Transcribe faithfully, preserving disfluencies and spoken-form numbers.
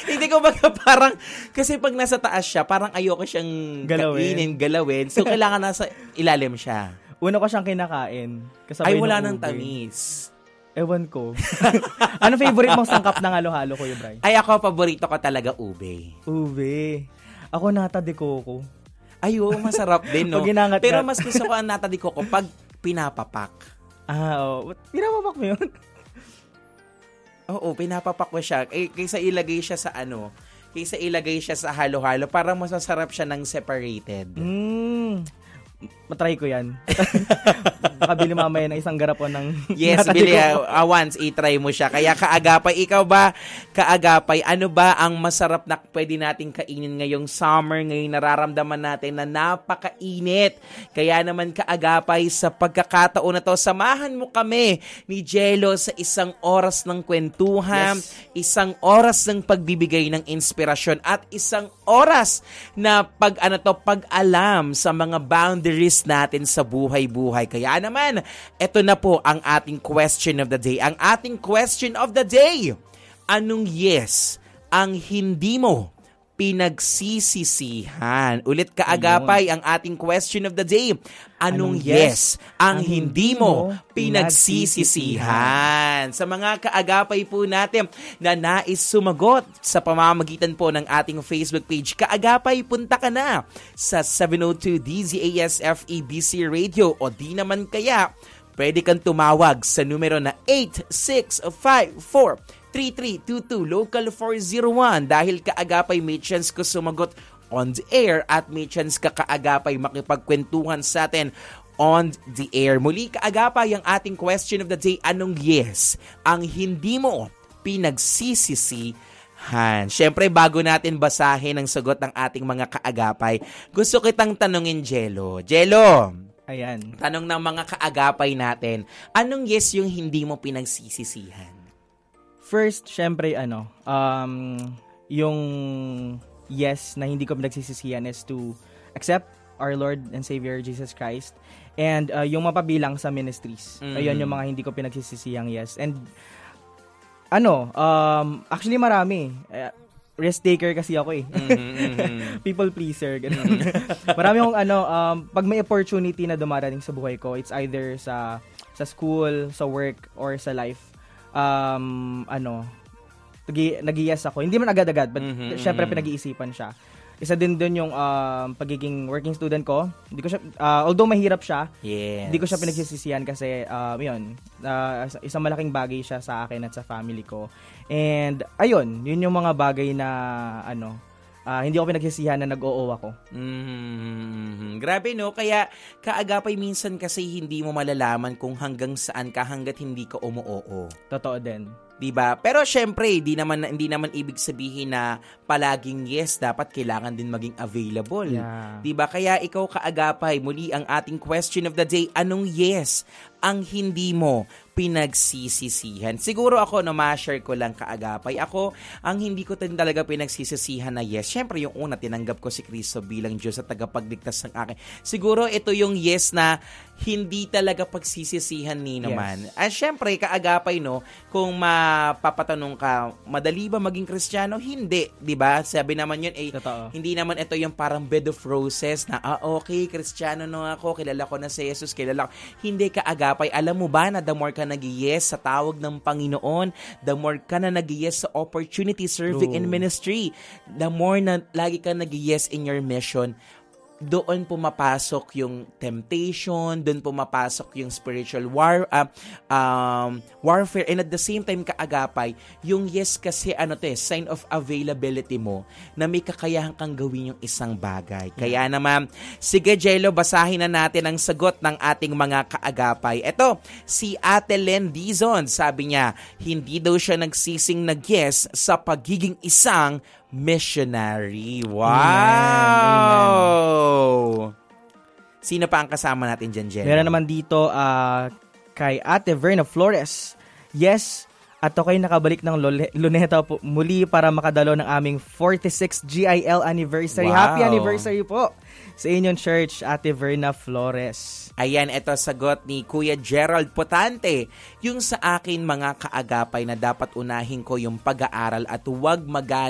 Hindi ko baga parang, kasi pag nasa taas siya, parang ayoko siyang Galawin. kainin, galawin. So, kailangan nasa ilalim siya. Una ko siyang kinakain. Kasabay Ay, wala ng nang tamis. Ewan ko. Ano favorite mong sangkap ng halo-halo, Kuya Bray? Ay, ako, paborito ko talaga ube. Ube. Ako nata de coco. Ay, oo, masarap din, no? Pag ginangat Pero ka- mas gusto ko ang nata de coco pag pinapapak. Ah, oo. Pinapapak mo yun? Oo, pinapapak ko siya. Eh, kaysa ilagay siya sa ano, kaysa ilagay siya sa halo-halo, parang masasarap siya ng separated. Mm. Matry ko yan. Nakabili mamaya ng isang garapon ng... Yes, nata de Billy, coco. uh, once i-try mo siya. Kaya kaagapay, ikaw ba, kaagapay, ano ba ang masarap na pwede nating kainin ngayong summer, ngayong nararamdaman natin na napakainit? Kaya naman kaagapay, sa pagkakataon na to, samahan mo kami ni Jello sa isang oras ng kwentuhan, Yes. isang oras ng pagbibigay ng inspirasyon, at isang oras na pag ano to, pag-alam sa mga boundaries natin sa buhay-buhay. Kaya naman, eto na po ang ating question of the day. Ang ating question of the day, anong yes ang hindi mo pinagsisisihan? Ulit kaagapay ang ating question of the day. Anong, Anong yes, yes ang ang hindi hindi mo mo pinagsisisihan? Sa mga kaagapay po natin na nais sumagot sa pamamagitan po ng ating Facebook page, kaagapay, punta ka na sa seven oh two D Z A S F E B C Radio, o di naman kaya pwede kang tumawag sa numero na eight six five four three three two two local four oh one dahil kaagapay may chance ko sumagot on the air at may chance ka kaagapay makipagkwentuhan sa atin on the air. Muli kaagapay ang ating question of the day, anong yes ang hindi mo pinagsisisihan? Siyempre, bago natin basahin ang sagot ng ating mga kaagapay, gusto kitang tanungin, Jello. Jello, Ayan. tanong ng mga kaagapay natin, anong yes yung hindi mo pinagsisisihan? First, syempre, ano, um, yung yes na hindi ko pinagsisisihan is to accept our Lord and Savior Jesus Christ, and uh, yung mapabilang sa ministries. Mm. Ayun yung mga hindi ko pinagsisisihang yes. And ano, um, actually marami. Uh, risk taker kasi ako eh. Mm-hmm, mm-hmm. People pleaser. Ganun. Marami akong ano, um, pag may opportunity na dumarating sa buhay ko, it's either sa sa school, sa work, or sa life. Um, ano, nag-i-yes ako. Hindi man agad-agad, but Mm-hmm, syempre mm-hmm. pinag-iisipan siya. Isa din dun yung um, pagiging working student ko. Hindi ko siya, uh, although mahirap siya, Yes. hindi ko siya pinagsisisihan kasi, um, yun, uh, isang malaking bagay siya sa akin at sa family ko. And, ayun, yun yung mga bagay na, ano, uh, hindi ko pinagsisihan na nag-oo ako. Mm-hmm. Grabe, no? Kaya kaagapay minsan kasi hindi mo malalaman kung hanggang saan ka hanggat hindi ka umu-oo. Totoo din. Diba? Pero syempre, di naman, hindi naman ibig sabihin na palaging yes, dapat kailangan din maging available. Yeah. Diba? Kaya ikaw kaagapay, muli ang ating question of the day, anong yes ang hindi mo pinagsisisihan? Siguro ako, no, ma-share ko lang kaagapay. Ako, ang hindi ko din talaga pinagsisisihan na yes, syempre yung una, tinanggap ko si Kristo bilang Diyos at tagapagligtas ng akin. Siguro ito yung yes na hindi talaga pagsisisihan ni naman. Yes. At syempre, kaagapay, no, kung mapapatanong ka, madali ba maging Kristiyano? Hindi, di ba? Sabi naman yun, eh, Totoo. hindi naman ito yung parang bed of roses na, ah, okay, Kristiyano na ako, kilala ko na si Jesus, kilala ko. Hindi, kaagapay. Alam mo ba na the more ka nag-yes sa tawag ng Panginoon, the more ka na nag-yes sa opportunity serving True. in ministry, the more na lagi ka nag-yes in your mission, doon pumapasok yung temptation, doon pumapasok yung spiritual war, uh, um, warfare, and at the same time, kaagapay, yung yes kasi ano to eh, sign of availability mo na may kakayahan kang gawin yung isang bagay. Kaya naman, sige Jello, basahin na natin ang sagot ng ating mga kaagapay. Ito, si Ate Len Dizon, sabi niya, hindi daw siya nagsising nag-yes sa pagiging isang missionary. Wow! Amen. Sino pa ang kasama natin dyan, Jello? Meron naman dito uh, kay Ate Verna Flores. Yes, at ako'y nakabalik ng Lole- Luneta po, muli para makadalo ng aming forty-sixth G I L anniversary. Wow. Happy anniversary po sa inyong church, Ate Verna Flores. Ayan, ito sagot ni Kuya Gerald Potante. Yung sa akin mga kaagapay na dapat unahin ko yung pag-aaral at huwag mag